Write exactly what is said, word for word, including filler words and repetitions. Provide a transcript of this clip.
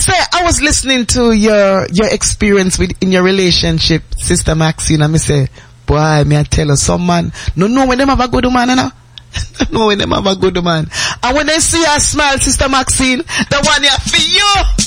say, I was listening to your, your experience with, in your relationship, Sister Maxine, and me say, boy, me I tell you, some man, no, no, when them have a good man, you know? No, when them have a good man. And when they see her smile, Sister Maxine, the one here for you.